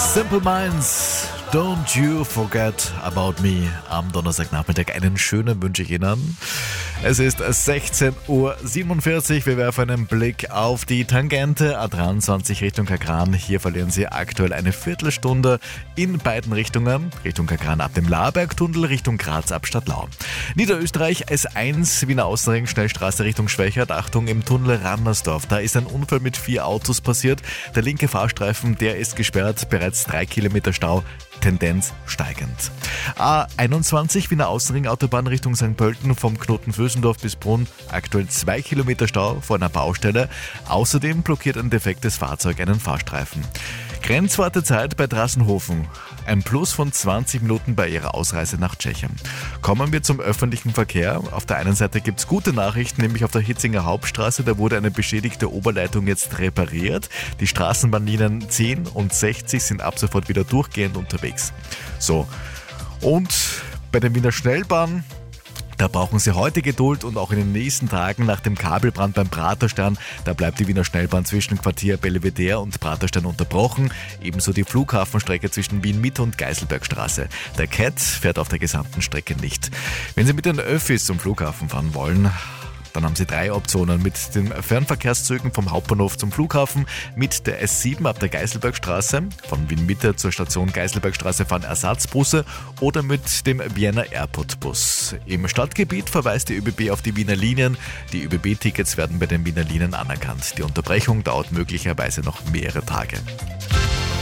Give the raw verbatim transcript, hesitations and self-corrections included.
Simple Minds, don't you forget about me. Am Donnerstagnachmittag einen schönen wünsche ich Ihnen. Es ist sechzehn Uhr siebenundvierzig. Wir werfen einen Blick auf die Tangente A dreiundzwanzig Richtung Kagran. Hier verlieren Sie aktuell eine Viertelstunde in beiden Richtungen. Richtung Kagran ab dem Laarbergtunnel, Richtung Graz ab Stadtlau. Niederösterreich S eins, Wiener Außenring, Schnellstraße Richtung Schwächert. Achtung, im Tunnel Rannersdorf. Da ist ein Unfall mit vier Autos passiert. Der linke Fahrstreifen, der ist gesperrt. Bereits drei Kilometer Stau. Tendenz steigend. A einundzwanzig, Wiener Außenring, Autobahn Richtung Sankt Pölten, vom Knoten Vösendorf bis Brunn, aktuell zwei Kilometer Stau vor einer Baustelle. Außerdem blockiert ein defektes Fahrzeug einen Fahrstreifen. Grenzwartezeit bei Drassenhofen. Ein Plus von zwanzig Minuten bei ihrer Ausreise nach Tschechien. Kommen wir zum öffentlichen Verkehr. Auf der einen Seite gibt es gute Nachrichten, nämlich auf der Hitzinger Hauptstraße. Da wurde eine beschädigte Oberleitung jetzt repariert. Die Straßenbahnlinien zehn und sechzig sind ab sofort wieder durchgehend unterwegs. So, und bei der Wiener Schnellbahn, da brauchen Sie heute Geduld und auch in den nächsten Tagen nach dem Kabelbrand beim Praterstern, da bleibt die Wiener Schnellbahn zwischen Quartier Belvedere und Praterstern unterbrochen. Ebenso die Flughafenstrecke zwischen Wien-Mitte und Geiselbergstraße. Der C A T fährt auf der gesamten Strecke nicht. Wenn Sie mit den Öffis zum Flughafen fahren wollen, dann haben Sie drei Optionen: mit den Fernverkehrszügen vom Hauptbahnhof zum Flughafen, mit der S sieben ab der Geiselbergstraße, von Wien-Mitte zur Station Geiselbergstraße fahren Ersatzbusse, oder mit dem Vienna Airport Bus. Im Stadtgebiet verweist die ÖBB auf die Wiener Linien. Die ÖBB-Tickets werden bei den Wiener Linien anerkannt. Die Unterbrechung dauert möglicherweise noch mehrere Tage.